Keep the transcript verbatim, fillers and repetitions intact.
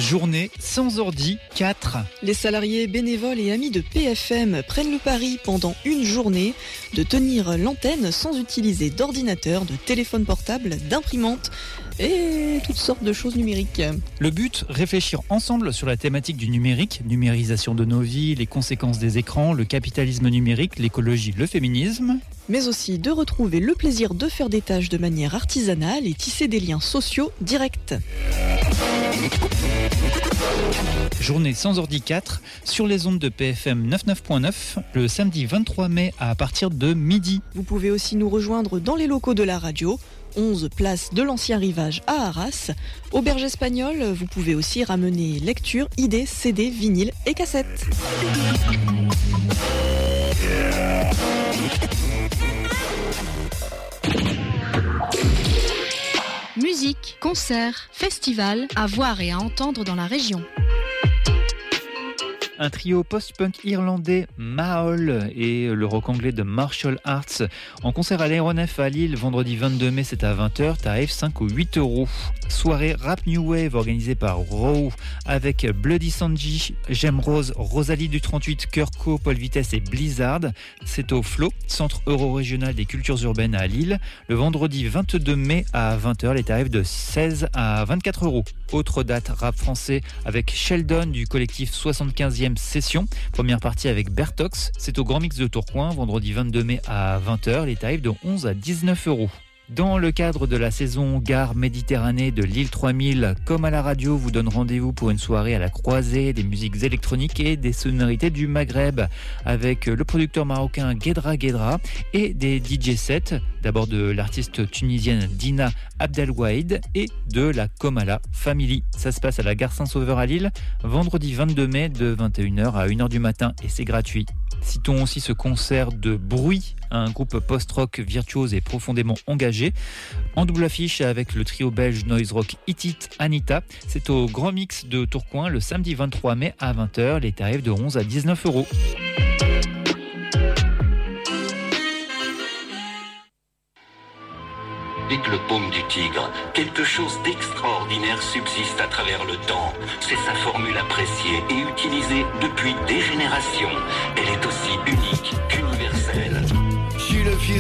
Journée sans ordi quatre. Les salariés bénévoles et amis de P F M prennent le pari pendant une journée de tenir l'antenne sans utiliser d'ordinateur, de téléphone portable, d'imprimante et toutes sortes de choses numériques. Le but, réfléchir ensemble sur la thématique du numérique, numérisation de nos vies, les conséquences des écrans, le capitalisme numérique, l'écologie, le féminisme. Mais aussi de retrouver le plaisir de faire des tâches de manière artisanale et tisser des liens sociaux directs. Journée sans ordi quatre sur les ondes de P F M quatre-vingt-neuf point neuf le samedi vingt-trois mai à partir de midi. Vous pouvez aussi nous rejoindre dans les locaux de la radio, onze place de l'Ancien Rivage à Arras. Auberge espagnole, vous pouvez aussi ramener lectures, idées, C D, vinyles et cassettes. Musique, concerts, festivals, à voir et à entendre dans la région. Un trio post-punk irlandais, Mahol, et le rock anglais de Martial Arts en concert à l'Aéronef à Lille vendredi vingt-deux mai, c'est à vingt heures, tarif cinq ou huit euros. Soirée rap new wave organisée par Raw avec Bloody Sanji, J'aime Rose, Rosalie du trente-huit, Kurko, Paul Vitesse et Blizzard. C'est au Flow, centre euro-régional des cultures urbaines à Lille, le vendredi vingt-deux mai à vingt heures, les tarifs de seize à vingt-quatre euros. Autre date, rap français avec Sheldon du collectif soixante-quinzième Session. Première partie avec Bertox. C'est au Grand Mix de Tourcoing, vendredi vingt-deux mai à vingt heures. Les tarifs de onze à dix-neuf euros. Dans le cadre de la saison Gare Méditerranée de Lille trois mille, comme à la radio, vous donne rendez-vous pour une soirée à la croisée des musiques électroniques et des sonorités du Maghreb avec le producteur marocain Guedra Guedra et des D J sets, d'abord de l'artiste tunisienne Dina Abdelwahid et de la Komala Family. Ça se passe à la Gare Saint-Sauveur à Lille, vendredi vingt-deux mai de vingt et une heures à une heure du matin et c'est gratuit. Citons aussi ce concert de Bruit, un groupe post-rock virtuose et profondément engagé, en double affiche avec le trio belge noise rock Hit It Anita. C'est au Grand Mix de Tourcoing le samedi vingt-trois mai à vingt heures, les tarifs de onze à dix-neuf euros. Dites le paume du tigre, quelque chose d'extraordinaire subsiste à travers le temps. C'est sa formule appréciée et utilisée depuis des générations. Elle est aussi unique qu'universelle. Je suis le fils